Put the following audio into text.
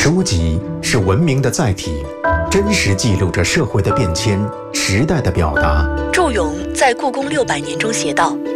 书籍是文明的载体，真实记录着社会的变迁、时代的表达。 祝融在故宫600年中写道：“